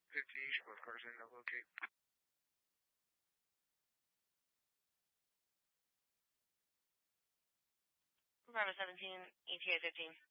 50, both cars in to locate. Bravo 17, ETA 15.